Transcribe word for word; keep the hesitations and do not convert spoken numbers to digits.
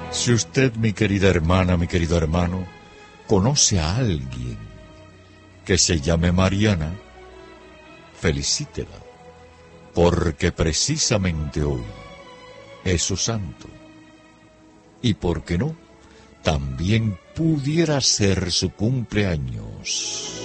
Si usted, mi querida hermana, mi querido hermano, conoce a alguien que se llame Mariana, felicítela, porque precisamente hoy es su santo. Y por qué no, también pudiera ser su cumpleaños.